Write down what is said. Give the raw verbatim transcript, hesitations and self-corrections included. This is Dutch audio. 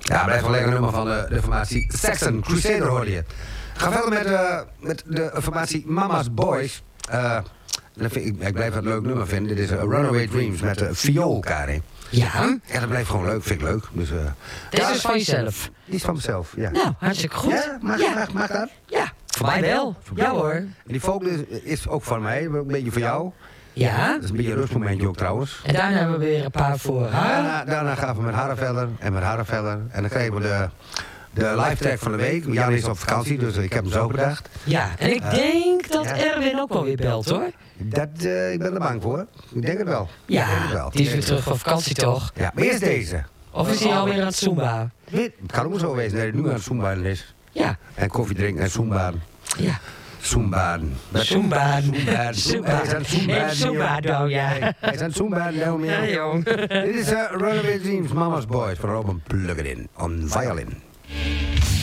Ja, blijft wel lekker nummer van de, de formatie Saxon Crusader hoorde je. Ga verder met, uh, met de formatie Mama's Boys. Uh, dat vind ik, ik blijf het een leuk nummer vinden. Dit is uh, Runaway Dreams met uh, viool, Karin. Ja? Ja, dat blijft gewoon leuk. Vind ik leuk. Dus, uh, Dit is van jezelf? Die is van mezelf, ja. Nou, hartstikke goed. Ja, mag, ja. mag, mag dat? Ja, voor mij wel. Ja hoor. En die volgende is, is ook van mij, een beetje voor jou. Ja. Dat is een beetje een rustmomentje ook trouwens. En daarna hebben we weer een paar voor haar. Daarna, daarna gaan we met Harre verder en met Harre verder. En dan krijgen we de, de live track van de week. Jan is op vakantie, dus ik heb hem zo bedacht. Ja, en ik denk dat ja. Erwin ook wel weer belt hoor. Dat, uh, ik ben er bang voor. Ik denk het wel. Ja, ik denk het wel. die is weer terug van vakantie toch? Ja, maar eerst deze. Of is hij alweer aan het Zumba? Het kan ook zo wezen dat hij nu aan het Zumbaden is. Ja. En koffie drinken en Zumbaden. Ja. Zumbaden. Zumbaden. Zumbaden. Zumbaden. Zumbaden. Zumbaden, ja. Hij is aan het Zumbaden. Ja, jong. Dit is uh, Runaway Dreams, Mama's Boys van Robin Plug It In on violin.